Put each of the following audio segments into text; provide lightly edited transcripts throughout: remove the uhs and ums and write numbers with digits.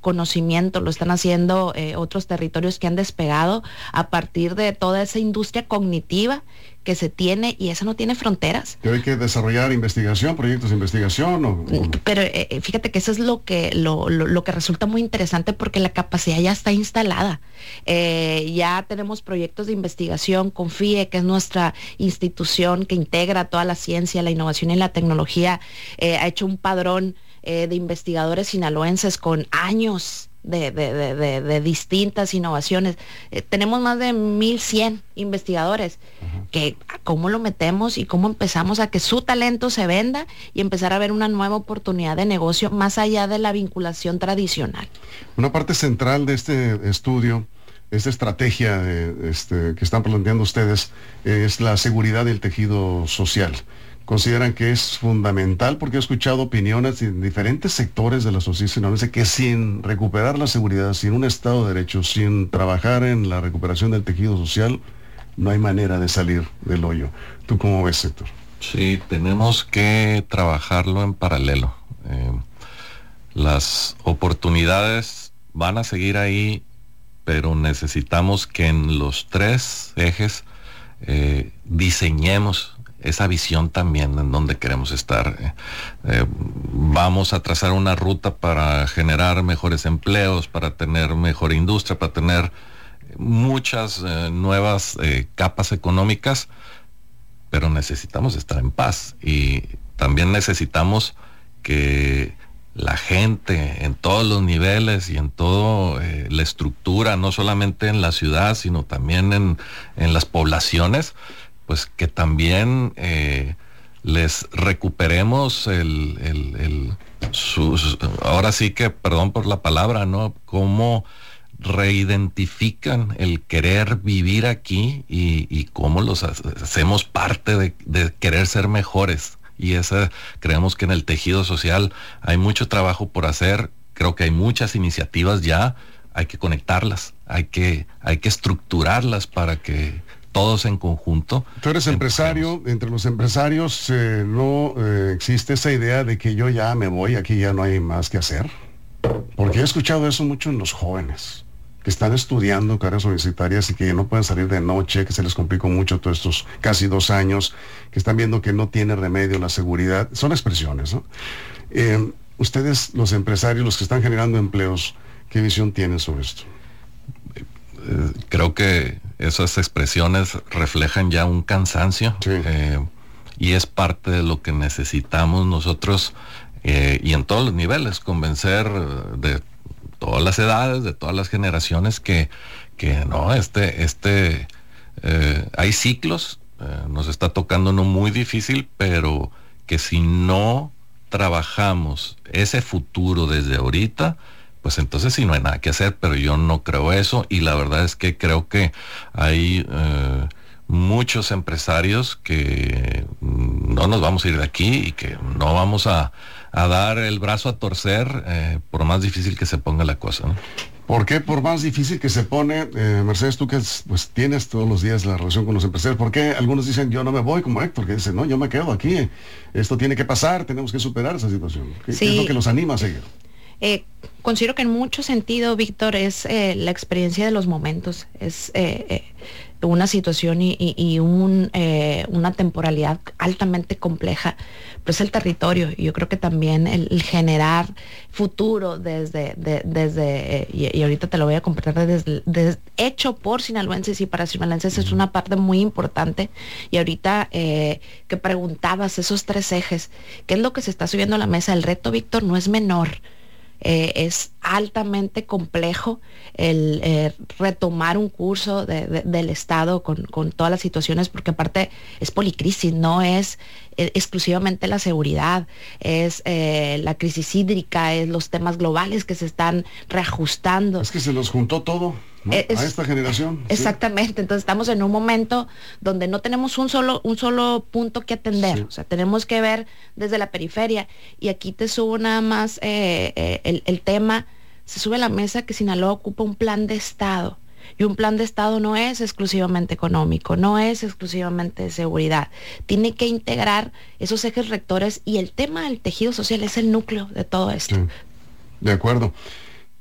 conocimiento, lo están haciendo otros territorios que han despegado a partir de toda esa industria cognitiva que se tiene, y eso no tiene fronteras. Pero hay que desarrollar investigación, proyectos de investigación. Pero fíjate que eso es lo que resulta muy interesante, porque la capacidad ya está instalada. Ya tenemos proyectos de investigación. Confíe, que es nuestra institución que integra toda la ciencia, la innovación y la tecnología, ha hecho un padrón de investigadores sinaloenses con años de distintas innovaciones. Tenemos más de 1,100 investigadores. Que cómo lo metemos y cómo empezamos a que su talento se venda y empezar a ver una nueva oportunidad de negocio más allá de la vinculación tradicional. Una parte central de este estudio, esta estrategia que están planteando ustedes, es la seguridad del tejido social. ¿Consideran que es fundamental? Porque he escuchado opiniones en diferentes sectores de la sociedad sinaloense que sin recuperar la seguridad, sin un Estado de Derecho, sin trabajar en la recuperación del tejido social, no hay manera de salir del hoyo. ¿Tú cómo ves, Héctor? Sí, tenemos que trabajarlo en paralelo. Las oportunidades van a seguir ahí, pero necesitamos que en los 3 ejes diseñemos esa visión también en donde queremos estar. Vamos a trazar una ruta para generar mejores empleos, para tener mejor industria, para tener muchas nuevas capas económicas, pero necesitamos estar en paz, y también necesitamos que la gente en todos los niveles y en toda la estructura, no solamente en la ciudad, sino también en las poblaciones, pues que también les recuperemos ahora sí que, perdón por la palabra, ¿no? Cómo reidentifican el querer vivir aquí y cómo los hacemos parte de querer ser mejores. Y creemos que en el tejido social hay mucho trabajo por hacer. Creo que hay muchas iniciativas ya, hay que conectarlas, hay que estructurarlas para que todos en conjunto. Tú eres empresario. Entre los empresarios no existe esa idea de que yo ya me voy, aquí ya no hay más que hacer. Porque he escuchado eso mucho en los jóvenes que están estudiando carreras universitarias y que no pueden salir de noche, que se les complicó mucho todos estos casi 2 años, que están viendo que no tiene remedio la seguridad. Son expresiones, ¿no? Ustedes, los empresarios, los que están generando empleos, ¿qué visión tienen sobre esto? Creo que esas expresiones reflejan ya un cansancio, sí. Y es parte de lo que necesitamos nosotros, y en todos los niveles, convencer de todas las edades, de todas las generaciones, que no, hay ciclos, nos está tocando uno muy difícil, pero que si no trabajamos ese futuro desde ahorita, pues entonces sí no hay nada que hacer. Pero yo no creo eso, y la verdad es que creo que hay muchos empresarios que no nos vamos a ir de aquí y que no vamos a dar el brazo a torcer, por más difícil que se ponga la cosa, ¿no? ¿Por qué por más difícil que se pone? Mercedes, tú que pues tienes todos los días la relación con los empresarios, ¿por qué algunos dicen yo no me voy, como Héctor, que dice no, yo me quedo aquí, esto tiene que pasar, tenemos que superar esa situación? ¿Qué es lo que los anima a seguir? Considero que en mucho sentido, Víctor, es la experiencia de los momentos, es una situación y una temporalidad altamente compleja, pero es el territorio. Y yo creo que también el generar futuro y ahorita te lo voy a compartir, hecho por sinaloenses y para sinaloenses, es una parte muy importante. Y ahorita que preguntabas esos 3 ejes, ¿qué es lo que se está subiendo a la mesa? El reto, Víctor, no es menor. Es altamente complejo el retomar un curso del Estado con todas las situaciones, porque aparte es policrisis, no es exclusivamente la seguridad, es la crisis hídrica, es los temas globales que se están reajustando. Es que se nos juntó todo, ¿no? A esta generación. Exactamente, sí. Entonces estamos en un momento donde no tenemos un solo punto que atender, sí. O sea, tenemos que ver desde la periferia, y aquí te subo nada más el tema, se sube a la mesa que Sinaloa ocupa un plan de Estado. Y un plan de Estado no es exclusivamente económico, no es exclusivamente de seguridad. Tiene que integrar esos ejes rectores, y el tema del tejido social es el núcleo de todo esto. Sí. De acuerdo.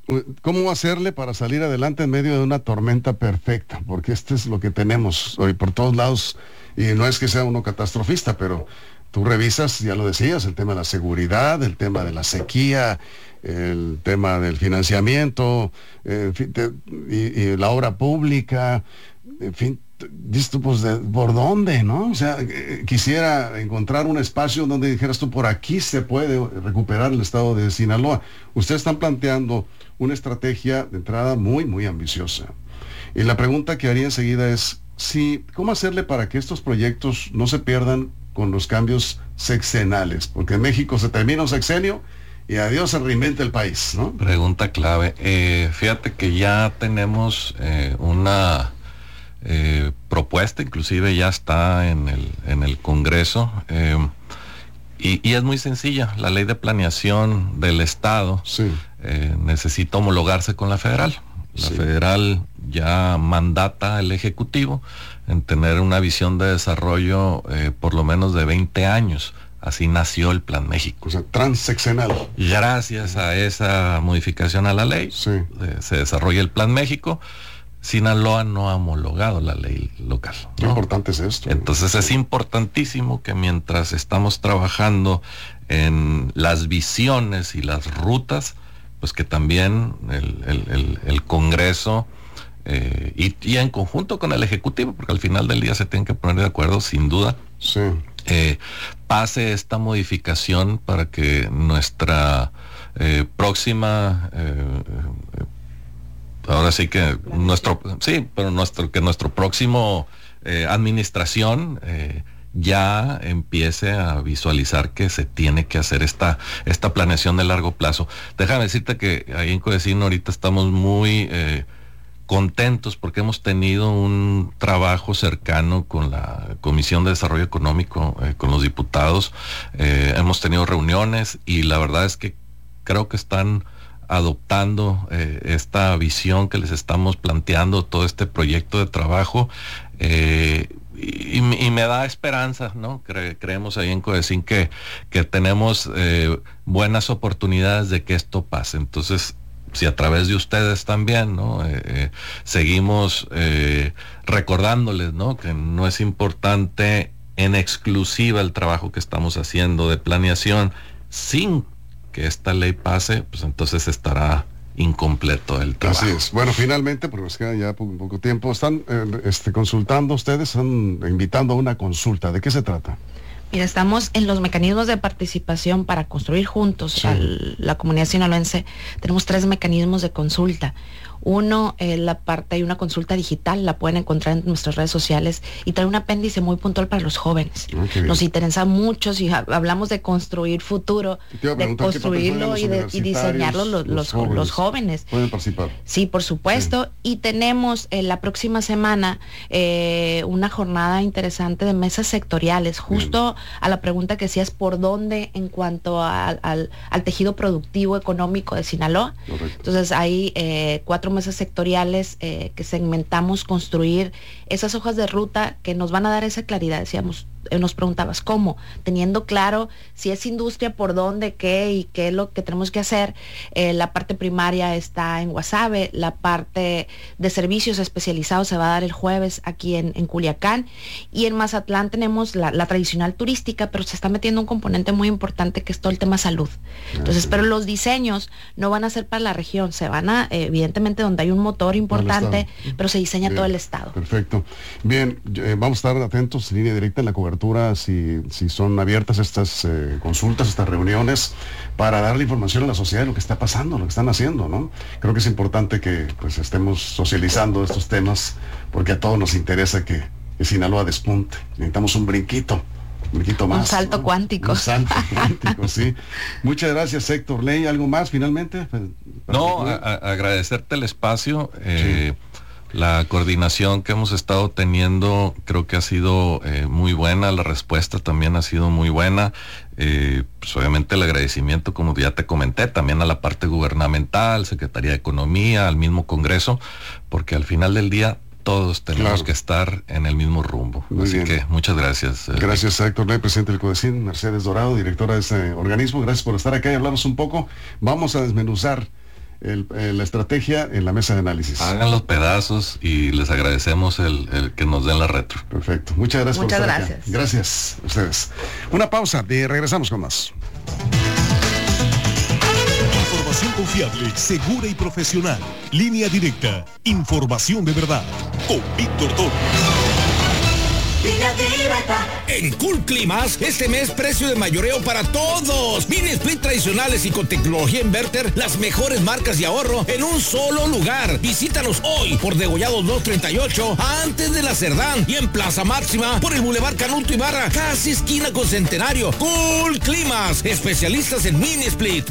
¿Cómo hacerle para salir adelante en medio de una tormenta perfecta? Porque este es lo que tenemos hoy por todos lados, y no es que sea uno catastrofista, pero tú revisas, ya lo decías, el tema de la seguridad, el tema de la sequía, el tema del financiamiento, y la obra pública, en fin, dices tú, pues, ¿por dónde, no? O sea, quisiera encontrar un espacio donde dijeras tú, por aquí se puede recuperar el estado de Sinaloa. Ustedes están planteando una estrategia de entrada muy, muy ambiciosa. Y la pregunta que haría enseguida es, ¿cómo hacerle para que estos proyectos no se pierdan con los cambios sexenales? Porque en México se termina un sexenio y adiós, se reinventa el país, ¿no? Pregunta clave. Fíjate que ya tenemos una propuesta, inclusive ya está en el Congreso, y es muy sencilla. La ley de planeación del Estado sí. Necesita homologarse con la federal. La sí. federal ya mandata al Ejecutivo en tener una visión de desarrollo por lo menos de 20 años. Así nació el Plan México. O sea, transeccional. Gracias a esa modificación a la ley, sí. Se desarrolla el Plan México. Sinaloa no ha homologado la ley local, ¿no? Qué importante es esto. Entonces es importantísimo que mientras estamos trabajando en las visiones y las rutas, pues que también el Congreso y en conjunto con el Ejecutivo, porque al final del día se tienen que poner de acuerdo, sin duda, sí. pase esta modificación para que nuestra próxima ahora sí que nuestro próximo administración ya empiece a visualizar que se tiene que hacer esta planeación de largo plazo. Déjame decirte que ahí en Codecino ahorita estamos muy contentos porque hemos tenido un trabajo cercano con la Comisión de Desarrollo Económico, con los diputados. Hemos tenido reuniones y la verdad es que creo que están adoptando esta visión que les estamos planteando, todo este proyecto de trabajo, y me da esperanza, ¿no? Creemos ahí en Codecín que tenemos buenas oportunidades de que esto pase. Entonces, si a través de ustedes también, ¿no? Seguimos recordándoles, ¿no? Que no es importante en exclusiva el trabajo que estamos haciendo de planeación sin que esta ley pase, pues entonces estará incompleto el trabajo. Así es. Bueno, finalmente, porque nos queda ya poco tiempo, están consultando ustedes, están invitando a una consulta. ¿De qué se trata? Mira, estamos en los mecanismos de participación para construir juntos sí. la comunidad sinaloense. Tenemos 3 mecanismos de consulta. Uno, la parte, hay una consulta digital, la pueden encontrar en nuestras redes sociales, y trae un apéndice muy puntual para los jóvenes. Nos interesa mucho, si hablamos de construir futuro, de construirlo y diseñarlo los jóvenes. Pueden participar. Sí, por supuesto. Sí. Y tenemos la próxima semana una jornada interesante de mesas sectoriales, justo bien. A la pregunta que decías, ¿por dónde en cuanto al tejido productivo económico de Sinaloa? Correcto. Entonces hay 4 mesas sectoriales que segmentamos, construir esas hojas de ruta que nos van a dar esa claridad. Decíamos, nos preguntabas cómo, teniendo claro si es industria, por dónde, qué y qué es lo que tenemos que hacer. La parte primaria está en Guasave, la parte de servicios especializados se va a dar el jueves aquí en Culiacán, y en Mazatlán tenemos la tradicional turística, pero se está metiendo un componente muy importante que es todo el tema salud. Entonces, pero los diseños no van a ser para la región, se van a, evidentemente, donde hay un motor importante, pero se diseña bien. Todo el estado. Perfecto. Bien, vamos a estar atentos en línea directa en la cobertura, si son abiertas estas consultas, estas reuniones, para darle información a la sociedad de lo que está pasando, lo que están haciendo, ¿no? Creo que es importante que pues estemos socializando estos temas, porque a todos nos interesa que Sinaloa despunte. Necesitamos un brinquito más. Un salto, ¿no? Cuántico. Un salto cuántico, sí. Muchas gracias, Héctor Ley. ¿Algo más finalmente? No, agradecerte el espacio. Sí. La coordinación que hemos estado teniendo creo que ha sido muy buena, la respuesta también ha sido muy buena. Pues obviamente el agradecimiento, como ya te comenté, también a la parte gubernamental, Secretaría de Economía, al mismo Congreso, porque al final del día todos tenemos que estar en el mismo rumbo. Muy Así bien. que muchas gracias. Gracias a Héctor Ley, presidente del Codecín, Mercedes Dorado, directora de este organismo. Gracias por estar acá y hablarnos un poco. Vamos a desmenuzar la estrategia en la mesa de análisis. Hagan los pedazos y les agradecemos el que nos den la retro. Perfecto. Muchas gracias. Muchas por estar gracias. Acá. Gracias a ustedes. Una pausa y regresamos con más. Información confiable, segura y profesional. Línea directa. Información de verdad. Con Víctor Torres. En Cool Climas, este mes precio de mayoreo para todos. Mini split tradicionales y con tecnología inverter, las mejores marcas de ahorro en un solo lugar. Visítanos hoy por Degollado 238, antes de la Cerdán, y en Plaza Máxima por el Boulevard Canuto Ibarra, casi esquina con Centenario. Cool Climas, especialistas en mini split.